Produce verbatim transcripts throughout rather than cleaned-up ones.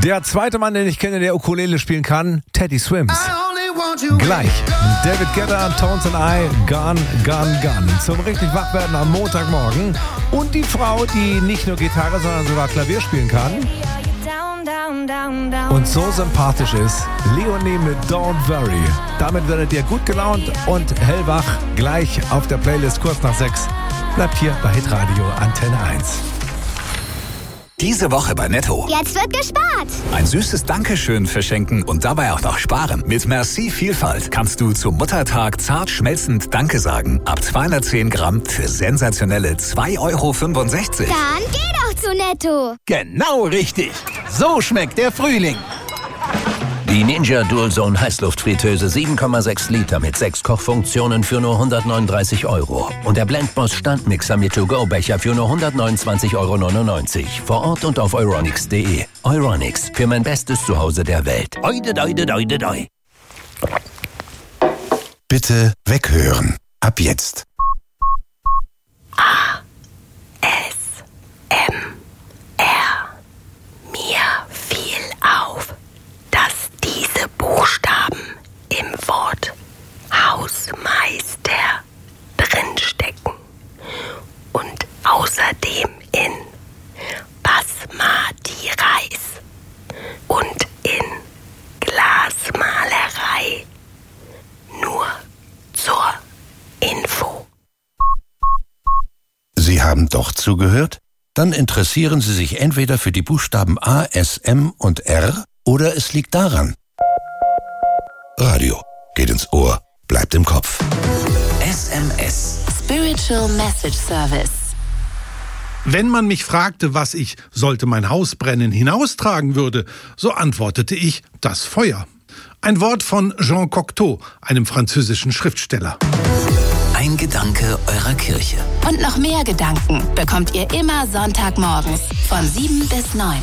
Der zweite Mann, den ich kenne, der Ukulele spielen kann, Teddy Swims. Gleich David Guetta, Tones and I, Gone, Gone, Gone. Zum richtig Wachwerden am Montagmorgen. Und die Frau, die nicht nur Gitarre, sondern sogar Klavier spielen kann. Und so sympathisch ist, Leonie mit Don't Worry. Damit werdet ihr gut gelaunt und hellwach. Gleich auf der Playlist kurz nach sechs. Bleibt hier bei Hitradio Antenne eins. Diese Woche bei Netto. Jetzt wird gespart. Ein süßes Dankeschön verschenken und dabei auch noch sparen. Mit Merci Vielfalt kannst du zum Muttertag zart schmelzend Danke sagen. Ab zweihundertzehn Gramm für sensationelle zwei Euro fünfundsechzig. Dann geh doch zu Netto. Genau richtig. So schmeckt der Frühling. Die Ninja Dualzone Heißluftfritteuse sieben Komma sechs Liter mit sechs Kochfunktionen für nur hundertneununddreißig Euro. Und der Blendboss Standmixer mit To-Go-Becher für nur hundertneunundzwanzig Euro neunundneunzig. Vor Ort und auf euronics punkt de. Euronics, für mein bestes Zuhause der Welt. Oide, oide, oide, oide. Bitte weghören. Ab jetzt. A. S. M. R. Mir fiel auf, dass diese Buchstaben im Wort Hausmeister drinstecken und außerdem in Basmati Reis und in Glasmalerei. Nur zur Info. Sie haben doch zugehört? Dann interessieren Sie sich entweder für die Buchstaben A, S, M und R oder es liegt daran. Radio geht ins Ohr, bleibt im Kopf. S M S. Spiritual Message Service. Wenn man mich fragte, was ich, sollte mein Haus brennen, hinaustragen würde, so antwortete ich, das Feuer. Ein Wort von Jean Cocteau, einem französischen Schriftsteller. Ein Gedanke eurer Kirche. Und noch mehr Gedanken bekommt ihr immer Sonntagmorgens von sieben bis neun.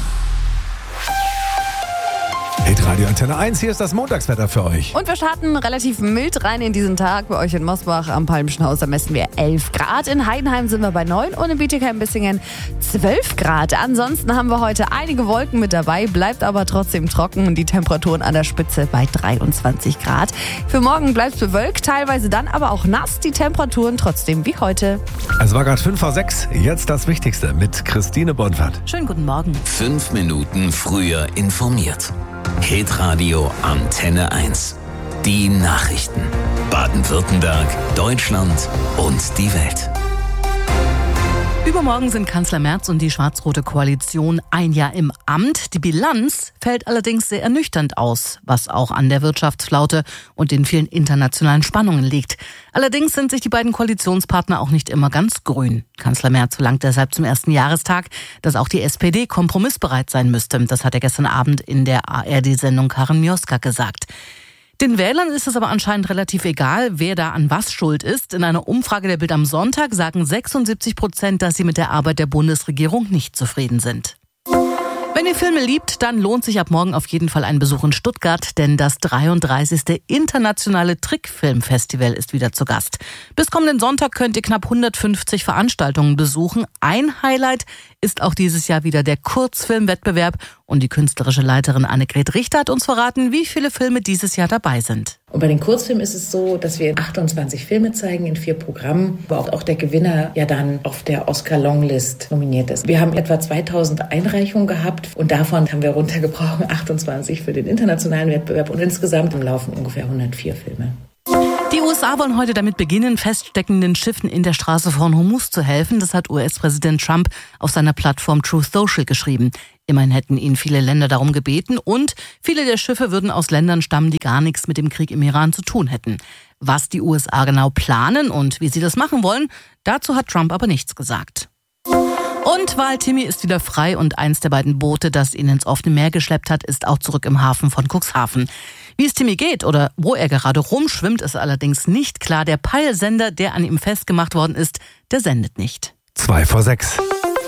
Hitradio Antenne eins, hier ist das Montagswetter für euch. Und wir starten relativ mild rein in diesen Tag. Bei euch in Mosbach am Palmischen Haus, da messen wir elf Grad. In Heidenheim sind wir bei neun und in Bietigheim-Bissingen zwölf Grad. Ansonsten haben wir heute einige Wolken mit dabei, bleibt aber trotzdem trocken und die Temperaturen an der Spitze bei dreiundzwanzig Grad. Für morgen bleibt es bewölkt, teilweise dann aber auch nass. Die Temperaturen trotzdem wie heute. Es war gerade fünf vor sechs, jetzt das Wichtigste mit Christine Bonfert. Schönen guten Morgen. Fünf Minuten früher informiert. Hitradio Antenne eins. Die Nachrichten. Baden-Württemberg, Deutschland und die Welt. Übermorgen sind Kanzler Merz und die schwarz-rote Koalition ein Jahr im Amt. Die Bilanz fällt allerdings sehr ernüchternd aus, was auch an der Wirtschaftsflaute und den vielen internationalen Spannungen liegt. Allerdings sind sich die beiden Koalitionspartner auch nicht immer ganz grün. Kanzler Merz verlangt deshalb zum ersten Jahrestag, dass auch die S P D kompromissbereit sein müsste. Das hat er gestern Abend in der A R D-Sendung Karin Mioska gesagt. Den Wählern ist es aber anscheinend relativ egal, wer da an was schuld ist. In einer Umfrage der Bild am Sonntag sagen sechsundsiebzig Prozent, dass sie mit der Arbeit der Bundesregierung nicht zufrieden sind. Wenn ihr Filme liebt, dann lohnt sich ab morgen auf jeden Fall ein Besuch in Stuttgart, denn das dreiunddreißigste internationale Trickfilmfestival ist wieder zu Gast. Bis kommenden Sonntag könnt ihr knapp hundertfünfzig Veranstaltungen besuchen. Ein Highlight ist auch dieses Jahr wieder der Kurzfilmwettbewerb und die künstlerische Leiterin Annegret Richter hat uns verraten, wie viele Filme dieses Jahr dabei sind. Und bei den Kurzfilmen ist es so, dass wir achtundzwanzig Filme zeigen in vier Programmen, wo auch der Gewinner ja dann auf der Oscar-Longlist nominiert ist. Wir haben etwa zweitausend Einreichungen gehabt und davon haben wir runtergebrochen achtundzwanzig für den internationalen Wettbewerb und insgesamt laufen ungefähr hundertvier Filme. Die U S A wollen heute damit beginnen, feststeckenden Schiffen in der Straße von Hormuz zu helfen. Das hat U S-Präsident Trump auf seiner Plattform Truth Social geschrieben. Immerhin hätten ihn viele Länder darum gebeten und viele der Schiffe würden aus Ländern stammen, die gar nichts mit dem Krieg im Iran zu tun hätten. Was die U S A genau planen und wie sie das machen wollen, dazu hat Trump aber nichts gesagt. Und Wal Timmy ist wieder frei und eins der beiden Boote, das ihn ins offene Meer geschleppt hat, ist auch zurück im Hafen von Cuxhaven. Wie es Timmy geht oder wo er gerade rumschwimmt, ist allerdings nicht klar. Der Peilsender, der an ihm festgemacht worden ist, der sendet nicht. Zwei vor sechs.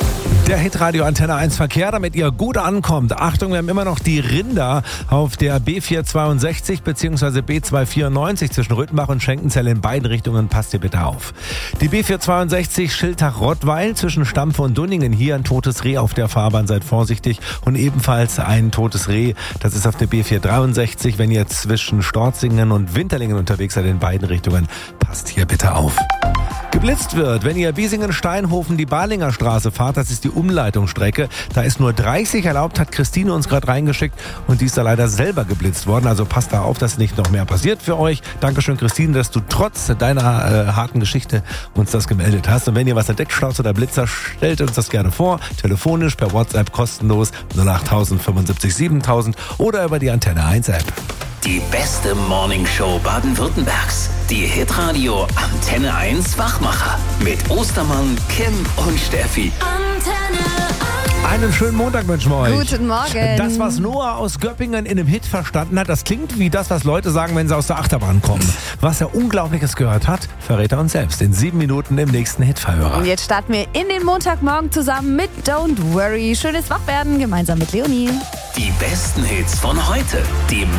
Der Hitradio Antenne eins Verkehr, damit ihr gut ankommt. Achtung, wir haben immer noch die Rinder auf der B vierhundertzweiundsechzig bzw. B zweihundertvierundneunzig zwischen Rüttenbach und Schenkenzell in beiden Richtungen. Passt ihr bitte auf. Die B vierhundertzweiundsechzig Schiltach-Rottweil zwischen Stampfe und Dunningen. Hier ein totes Reh auf der Fahrbahn, seid vorsichtig. Und ebenfalls ein totes Reh, das ist auf der B vierhundertdreiundsechzig, wenn ihr zwischen Storzingen und Winterlingen unterwegs seid in beiden Richtungen. Passt hier bitte auf. Geblitzt wird, wenn ihr Biesingen-Steinhofen die Balinger Straße fahrt, das ist die Umleitungsstrecke. Da ist nur dreißig erlaubt, hat Christine uns gerade reingeschickt und die ist da leider selber geblitzt worden. Also passt da auf, dass nicht noch mehr passiert für euch. Dankeschön, Christine, dass du trotz deiner äh, harten Geschichte uns das gemeldet hast. Und wenn ihr was entdeckt, Staus oder Blitzer, stellt uns das gerne vor. Telefonisch, per WhatsApp, kostenlos null acht null null fünfundsiebzig siebentausend oder über die Antenne eins App. Die beste Morningshow Baden-Württembergs. Die Hitradio Antenne eins Wachmacher. Mit Ostermann, Kim und Steffi. Antenne eins. Einen schönen Montag wünschen wir euch. Guten Morgen. Das, was Noah aus Göppingen in einem Hit verstanden hat, das klingt wie das, was Leute sagen, wenn sie aus der Achterbahn kommen. Was er Unglaubliches gehört hat, verrät er uns selbst in sieben Minuten im nächsten Hitverhörer. Und jetzt starten wir in den Montagmorgen zusammen mit Don't Worry. Schönes Wachwerden gemeinsam mit Leonie. Die besten Hits von heute. Die